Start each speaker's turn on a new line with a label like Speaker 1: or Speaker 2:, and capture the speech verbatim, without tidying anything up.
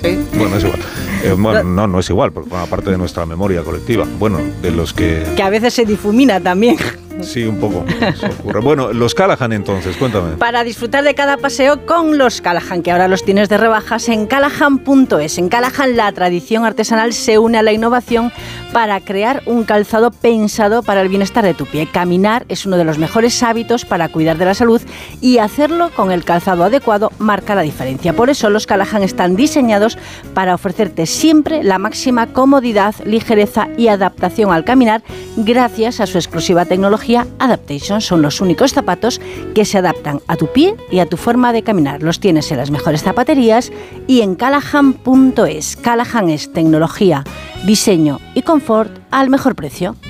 Speaker 1: Sí.
Speaker 2: Bueno, es igual. Eh, bueno, no, no es igual, porque forma parte de nuestra memoria colectiva. Bueno, de los que...
Speaker 1: Que a veces se difumina también.
Speaker 2: Sí, un poco. Eso ocurre. Bueno, los Callahan entonces, cuéntame.
Speaker 1: Para disfrutar de cada paseo con los Callahan, que ahora los tienes de rebajas en callahan punto es. En Callahan la tradición artesanal se une a la innovación para crear un calzado pensado para el bienestar de tu pie. Caminar es uno de los mejores hábitos para cuidar de la salud y hacerlo con el calzado adecuado marca la diferencia. Por eso los Callahan están diseñados para ofrecerte siempre la máxima comodidad, ligereza y adaptación al caminar gracias a su exclusiva tecnología Adaptation. Son los únicos zapatos que se adaptan a tu pie y a tu forma de caminar. Los tienes en las mejores zapaterías y en callahan punto es. Callahan es tecnología, diseño y confort al mejor precio.